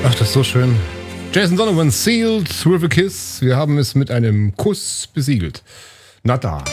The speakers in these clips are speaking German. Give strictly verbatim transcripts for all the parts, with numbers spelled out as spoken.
Ach, das ist so schön. Jason Donovan, Sealed with a Kiss. Wir haben es mit einem Kuss besiegelt. Na da.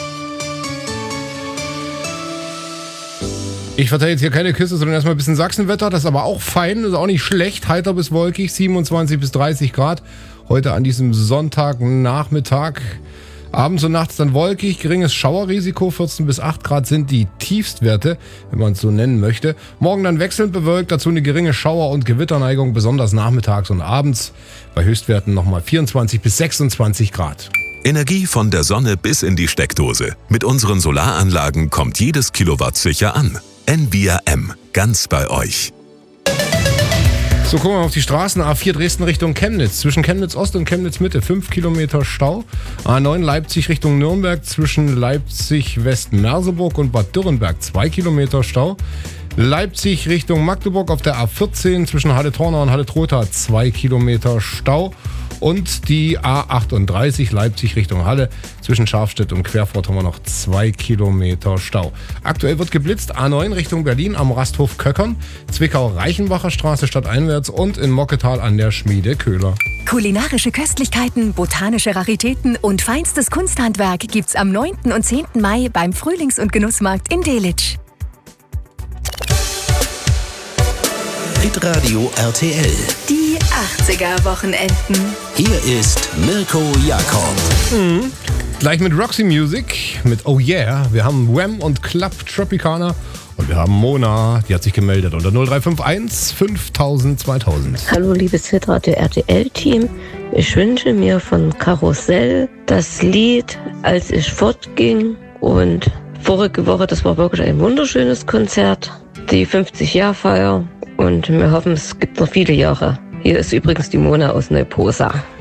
Ich verteile jetzt hier keine Küsse, sondern erstmal ein bisschen Sachsenwetter. Das ist aber auch fein, das ist auch nicht schlecht. Heiter bis wolkig, siebenundzwanzig bis dreißig Grad. Heute an diesem Sonntagnachmittag. Abends und nachts dann wolkig, geringes Schauerrisiko, vierzehn bis acht Grad sind die Tiefstwerte, wenn man es so nennen möchte. Morgen dann wechselnd bewölkt, dazu eine geringe Schauer- und Gewitterneigung, besonders nachmittags und abends. Bei Höchstwerten nochmal vierundzwanzig bis sechsundzwanzig Grad. Energie von der Sonne bis in die Steckdose. Mit unseren Solaranlagen kommt jedes Kilowatt sicher an. N V R M, ganz bei euch. So, gucken wir mal auf die Straßen. A vier Dresden Richtung Chemnitz. Zwischen Chemnitz Ost und Chemnitz Mitte fünf Kilometer Stau. A neun Leipzig Richtung Nürnberg. Zwischen Leipzig West-Merseburg und Bad Dürrenberg zwei Kilometer Stau. Leipzig Richtung Magdeburg auf der A vierzehn. Zwischen Halle-Tornau und Halle-Trotha zwei Kilometer Stau. Und die A achtunddreißig Leipzig Richtung Halle. Zwischen Scharfstedt und Querfurt haben wir noch zwei Kilometer Stau. Aktuell wird geblitzt. A neun Richtung Berlin am Rasthof Köckern. Zwickau-Reichenbacher Straße stadteinwärts und in Mocketal an der Schmiede Köhler. Kulinarische Köstlichkeiten, botanische Raritäten und feinstes Kunsthandwerk gibt's am neunten und zehnten Mai beim Frühlings- und Genussmarkt in Delitzsch. Hitradio R T L. Die achtziger-Wochenenden. Hier ist Mirko Jakob. Mhm. Gleich mit Roxy Music, mit Oh Yeah. Wir haben Wham und Club Tropicana und wir haben Mona, die hat sich gemeldet unter null drei fünf eins fünftausend zweitausend. Hallo liebes Hitradio R T L-Team. Ich wünsche mir von Karussell das Lied Als ich fortging. Und vorige Woche, das war wirklich ein wunderschönes Konzert. Die fünfzig-Jahr-Feier. Und wir hoffen, es gibt noch viele Jahre. Hier ist übrigens die Mona aus Neuposa.